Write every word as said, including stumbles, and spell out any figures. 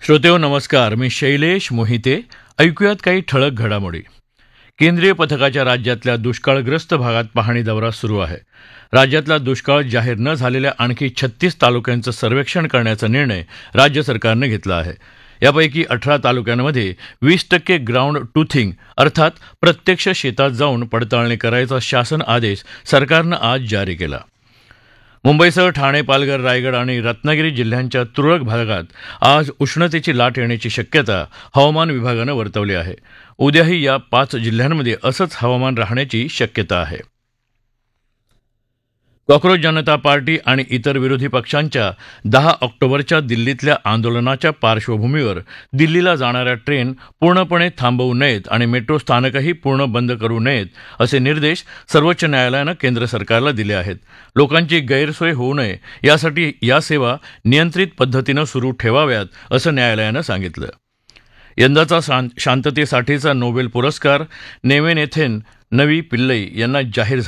श्रोतेहो नमस्कार. मी शैलेश मोहिते. ऐकूयात काही ठळक घडामोडी. केंद्रीय पथकाच्या राज्यातल्या दुष्काळग्रस्त भागात पाहणी दौरा सुरू आहे. राज्यातला दुष्काळ जाहीर न झालेल्या आणखी छत्तीस तालुक्यांचं सर्वेक्षण करण्याचा निर्णय राज्य सरकारनं घेतला आहे. यापैकी अठरा तालुक्यांमध्ये वीस टक्के ग्राउंड टूथिंग अर्थात प्रत्यक्ष शेतात जाऊन पडताळणी करायचा शासन आदेश सरकारनं आज जारी केला. मुंबईसह ठाणे, पालघर, रायगड आणि रत्नागिरी जिल्ह्यांच्या तुरळक भागात आज उष्णतेची लाट येण्याची शक्यता हवामान विभागानं वर्तवली आहे. उद्याही या पाच जिल्ह्यांमध्ये असंच हवामान राहण्याची शक्यता आहे. कॉक्रोच जनता पार्टी आणि इतर विरोधी पक्षांच्या दहा ऑक्टोबरच्या दिल्लीतल्या आंदोलनाच्या पार्श्वभूमीवर दिल्लीला जाणाऱ्या ट्रेन पूर्णपणे थांबवू नयेत आणि मेट्रो स्थानकही पूर्ण बंद करू नयेत असे निर्देश सर्वोच्च न्यायालयानं केंद्र सरकारला दिले आहेत. लोकांची गैरसोय होऊ नये यासाठी या सेवा नियंत्रित पद्धतीनं सुरू ठेवाव्यात असं न्यायालयानं सांगितलं. यंदाचा शांततेसाठीचा नोबेल पुरस्कार नेव्हेनेथेन नवी पिल्लई यांना जाहीर